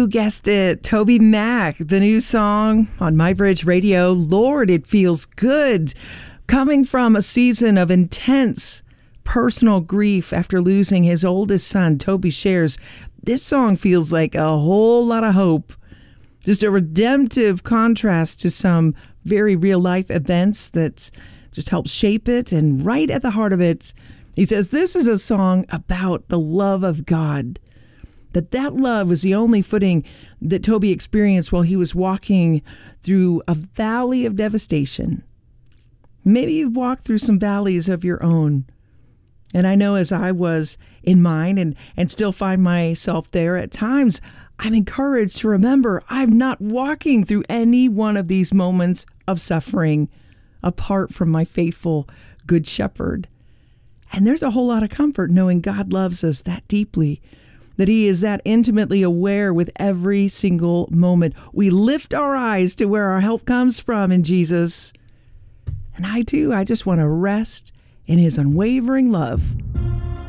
You guessed it, Toby Mac, the new song on My Bridge Radio, Lord, It Feels Good. Coming from a season of intense personal grief after losing his oldest son, Toby shares, this song feels like a whole lot of hope. Just a redemptive contrast to some very real life events that just help shape it. And right at the heart of it, he says, this is a song about the love of God. That love was the only footing that Toby experienced while he was walking through a valley of devastation. Maybe you've walked through some valleys of your own. And I know as I was in mine and still find myself there at times, I'm encouraged to remember I'm not walking through any one of these moments of suffering apart from my faithful Good Shepherd. And there's a whole lot of comfort knowing God loves us that deeply, that he is that intimately aware with every single moment. We lift our eyes to where our help comes from in Jesus. And I just want to rest in his unwavering love.